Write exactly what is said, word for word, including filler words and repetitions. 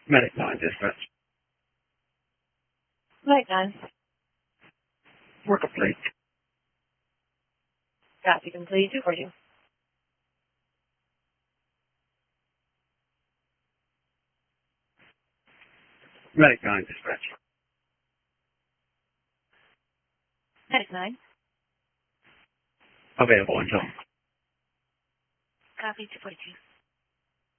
Medic nine, dispatch. Medic nine. Work complete. Copy complete. two forty-two. Medic nine, dispatch. Medic nine. Available until. Copy two forty-two.